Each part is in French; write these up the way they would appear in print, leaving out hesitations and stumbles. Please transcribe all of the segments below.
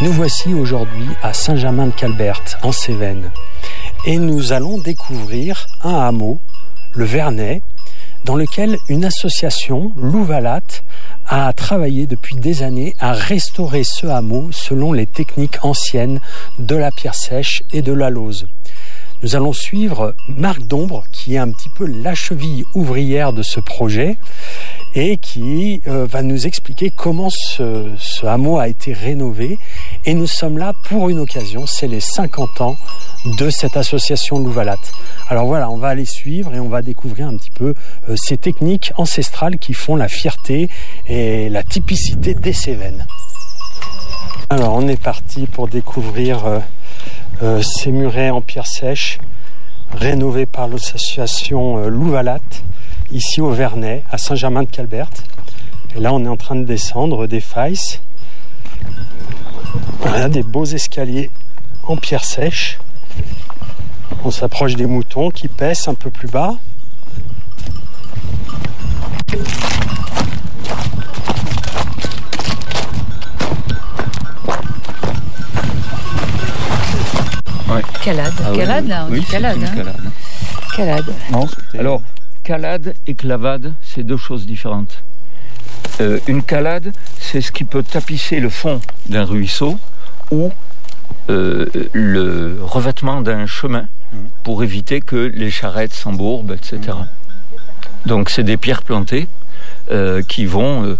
Nous voici aujourd'hui à Saint-Germain-de-Calbert, en Cévennes. Et nous allons découvrir un hameau, le Vernay, dans lequel une association, Louvalat, a travaillé depuis des années à restaurer ce hameau selon les techniques anciennes de la pierre sèche et de la lauze. Nous allons suivre Marc Dombre, qui est un petit peu la cheville ouvrière de ce projet et qui va nous expliquer comment ce hameau a été rénové. Et nous sommes là pour une occasion, c'est les 50 ans de cette association Louvalat. Alors voilà, on va aller suivre et on va découvrir un petit peu ces techniques ancestrales qui font la fierté et la typicité des Cévennes. Alors on est parti pour découvrir ces murets en pierre sèche rénovés par l'association Louvalat ici au Vernay à Saint-Germain-de-Calbert. Et là on est en train de descendre des failles. Voilà des beaux escaliers en pierre sèche. On s'approche des moutons qui paissent un peu plus bas. Ouais. Calade. Calade, là, on dit calade. C'est une calade. Calade. Non, alors, calade et clavade, c'est deux choses différentes. Une calade, c'est ce qui peut tapisser le fond d'un ruisseau ou le revêtement d'un chemin pour éviter que les charrettes s'embourbent, etc. Donc, c'est des pierres plantées qui vont,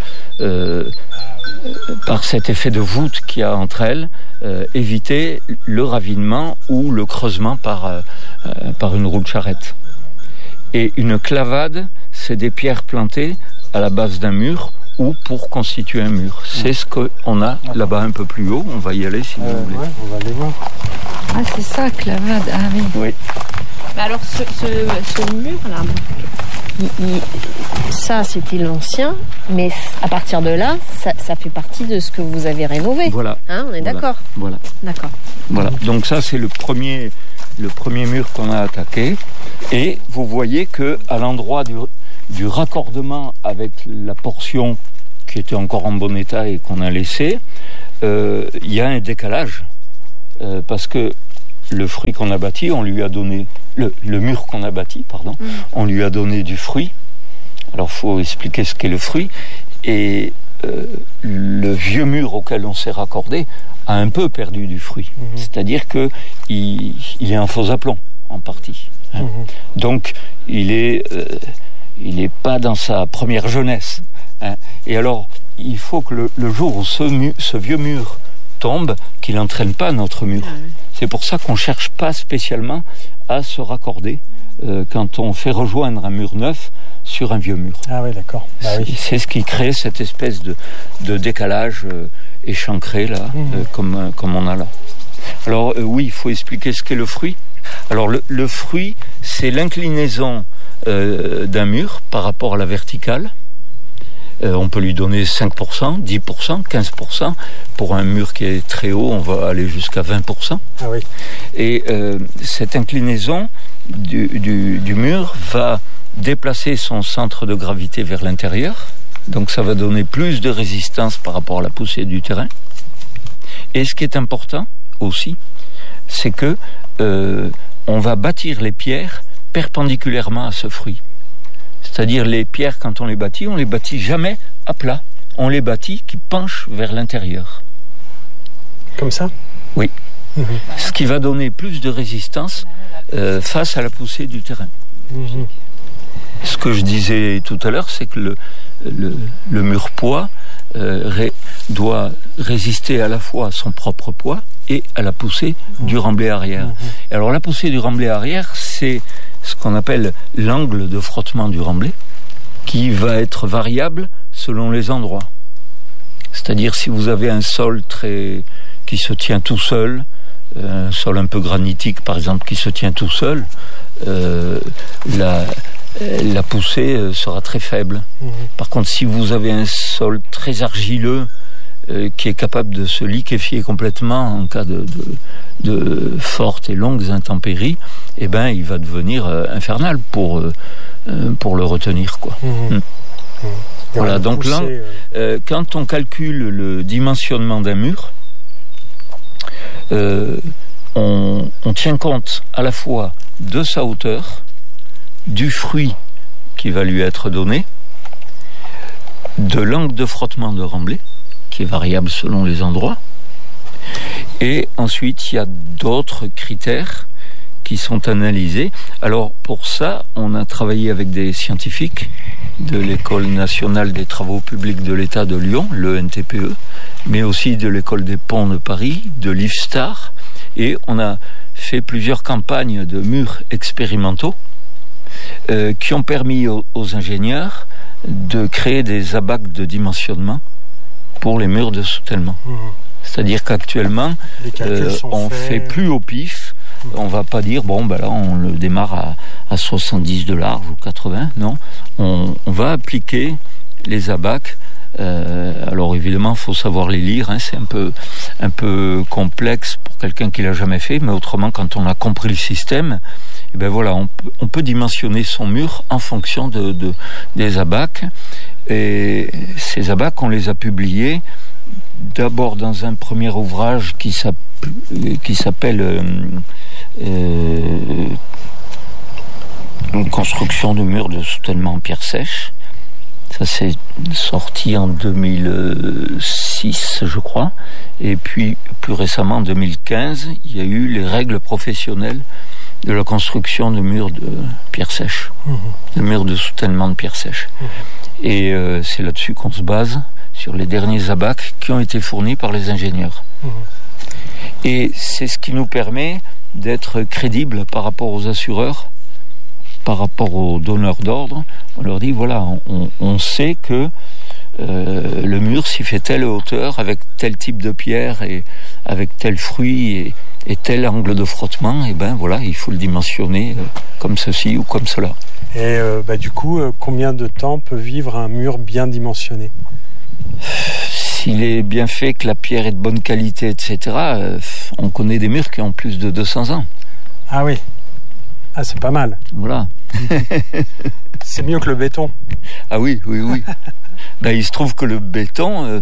par cet effet de voûte qu'il y a entre elles, éviter le ravinement ou le creusement par une roue de charrette. Et une clavade, c'est des pierres plantées à la base d'un mur ou pour constituer un mur. C'est ce qu'on a là-bas un peu plus haut. On va y aller si vous voulez. Ouais, on va aller voir. Ah, c'est ça, clavade. Ah oui. Oui. Mais alors, ce mur-là, ça, c'était l'ancien, mais à partir de là, ça fait partie de ce que vous avez rénové. Voilà. Hein, on est d'accord. Voilà. D'accord. Voilà. Donc ça, c'est le premier mur qu'on a attaqué. Et vous voyez que à l'endroit du raccordement avec la portion qui était encore en bon état et qu'on a laissé, il y a un décalage parce que le fruit qu'on a bâti, on lui a donné le mur qu'on a bâti, pardon, on lui a donné du fruit. Alors faut expliquer ce qu'est le fruit. Et le vieux mur auquel on s'est raccordé a un peu perdu du fruit. C'est-à-dire que il est en faux aplomb en partie. Hein. Donc il est pas dans sa première jeunesse. Hein. Et alors il faut que le jour où ce vieux mur tombe, qu'il n'entraîne pas notre mur. C'est pour ça qu'on ne cherche pas spécialement à se raccorder quand on fait rejoindre un mur neuf sur un vieux mur. Ah oui, d'accord. Bah oui. C'est ce qui crée cette espèce de décalage échancré là, comme on a là. Alors oui, il faut expliquer ce qu'est le fruit. Alors le fruit, c'est l'inclinaison d'un mur par rapport à la verticale. On peut lui donner 5%, 10%, 15%. Pour un mur qui est très haut, on va aller jusqu'à 20%. Ah oui. Et cette inclinaison du mur va déplacer son centre de gravité vers l'intérieur. Donc ça va donner plus de résistance par rapport à la poussée du terrain. Et ce qui est important aussi, c'est que on va bâtir les pierres perpendiculairement à ce fruit. C'est-à-dire les pierres, quand on les bâtit jamais à plat. On les bâtit qui penchent vers l'intérieur. Comme ça ? Oui. Ce qui va donner plus de résistance face à la poussée du terrain. Ce que je disais tout à l'heure, c'est que le mur poids doit résister à la fois à son propre poids et à la poussée du remblai arrière. Et alors la poussée du remblai arrière, c'est ce qu'on appelle l'angle de frottement du remblai, qui va être variable selon les endroits. C'est-à-dire si vous avez un sol qui se tient tout seul, un sol un peu granitique par exemple qui se tient tout seul, la poussée sera très faible. Par contre, si vous avez un sol très argileux qui est capable de se liquéfier complètement en cas de fortes et longues intempéries, eh ben, il va devenir infernal pour le retenir, quoi. Voilà, donc là, quand on calcule le dimensionnement d'un mur, on tient compte à la fois de sa hauteur, du fruit qui va lui être donné, de l'angle de frottement de remblai, qui est variable selon les endroits, et ensuite il y a d'autres critères qui sont analysés. Alors pour ça, on a travaillé avec des scientifiques de l'École nationale des travaux publics de l'État de Lyon, le NTPE, mais aussi de l'École des ponts de Paris, de l'IFSTAR, et on a fait plusieurs campagnes de murs expérimentaux qui ont permis aux ingénieurs de créer des abacs de dimensionnement pour les murs de soutènement. C'est-à-dire qu'actuellement, on fait plus au pif. On va pas dire, là, on le démarre à 70 de large ou 80. Non, on va appliquer les abacs. Alors évidemment, il faut savoir les lire. C'est un peu complexe pour quelqu'un qui l'a jamais fait. Mais autrement, quand on a compris le système, on peut dimensionner son mur en fonction des abacs. Et ces abacs, on les a publiés d'abord dans un premier ouvrage qui s'appelle une construction de murs de soutènement en pierre sèche. Ça s'est sorti en 2006, je crois. Et puis, plus récemment, en 2015, il y a eu les règles professionnelles de la construction de murs de pierre sèche, de murs de soutènement de pierre sèche. Et c'est là-dessus qu'on se base, sur les derniers abacs qui ont été fournis par les ingénieurs. Et c'est ce qui nous permet d'être crédibles par rapport aux assureurs, par rapport aux donneurs d'ordre. On leur dit, on sait que le mur, s'il fait telle hauteur, avec tel type de pierre, et avec tel fruit, et tel angle de frottement, il faut le dimensionner comme ceci ou comme cela. Et du coup, combien de temps peut vivre un mur bien dimensionné ? S'il est bien fait, que la pierre est de bonne qualité, etc., on connaît des murs qui ont plus de 200 ans. Ah oui. Ah, c'est pas mal. Voilà. C'est mieux que le béton. Ah oui. Il se trouve que le béton,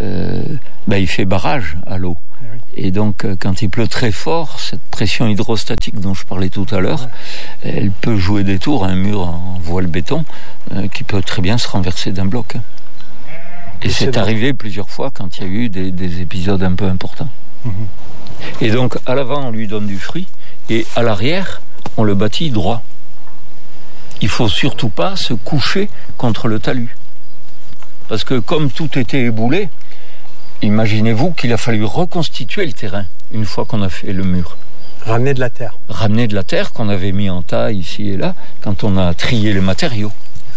il fait barrage à l'eau. Et donc, quand il pleut très fort, cette pression hydrostatique dont je parlais tout à l'heure, elle peut jouer des tours à un mur en voile béton qui peut très bien se renverser d'un bloc. Et c'est arrivé plusieurs fois quand il y a eu des épisodes un peu importants. Et donc, à l'avant, on lui donne du fruit, et à l'arrière, on le bâtit droit. Il ne faut surtout pas se coucher contre le talus. Parce que comme tout était éboulé, imaginez-vous qu'il a fallu reconstituer le terrain une fois qu'on a fait le mur. Ramener de la terre. Ramener de la terre qu'on avait mis en tas ici et là quand on a trié les matériaux.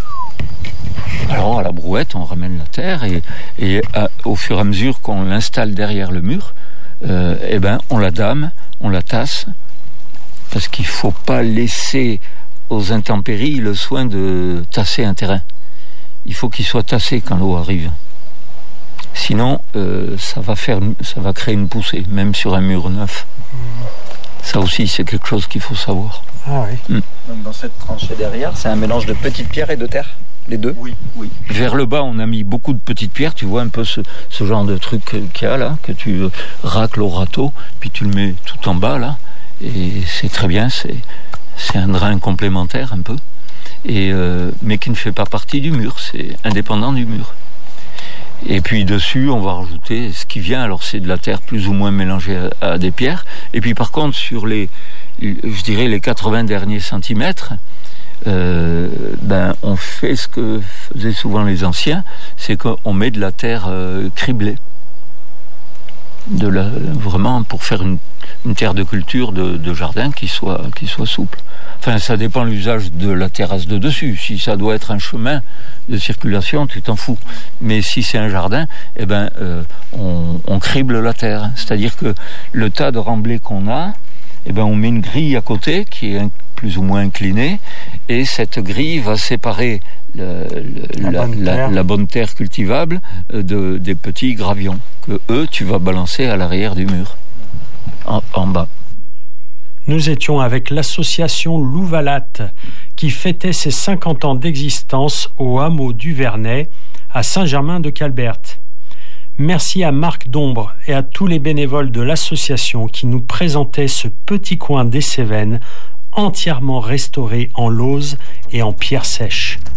Alors à la brouette, on ramène la terre et au fur et à mesure qu'on l'installe derrière le mur, on la dame, on la tasse, parce qu'il ne faut pas laisser aux intempéries le soin de tasser un terrain. Il faut qu'il soit tassé quand l'eau arrive. Sinon, ça va créer une poussée, même sur un mur neuf. Ça aussi, c'est quelque chose qu'il faut savoir. Ah oui. Donc dans cette tranchée derrière, c'est un mélange de petites pierres et de terre, les deux ? Oui. Vers le bas, on a mis beaucoup de petites pierres. Tu vois un peu ce genre de truc qu'il y a là, que tu racles au râteau, puis tu le mets tout en bas là. Et c'est très bien, c'est un drain complémentaire un peu, mais qui ne fait pas partie du mur, c'est indépendant du mur. Et puis dessus, on va rajouter ce qui vient. Alors c'est de la terre plus ou moins mélangée à des pierres. Et puis par contre, sur les 80 derniers centimètres, on fait ce que faisaient souvent les anciens, c'est qu'on met de la terre criblée. Vraiment pour faire une terre de culture de jardin qui soit souple. Enfin, ça dépend de l'usage de la terrasse de dessus. Si ça doit être un chemin de circulation, tu t'en fous. Mais si c'est un jardin, on crible la terre. C'est-à-dire que le tas de remblai qu'on a, on met une grille à côté qui est plus ou moins inclinée, et cette grille va séparer la bonne terre cultivable des petits gravions que tu vas balancer à l'arrière du mur, en bas. Nous étions avec l'association Louvalat qui fêtait ses 50 ans d'existence au hameau du Vernet à Saint-Germain-de-Calberte. Merci à Marc Dombre et à tous les bénévoles de l'association qui nous présentaient ce petit coin des Cévennes entièrement restauré en lauze et en pierre sèche.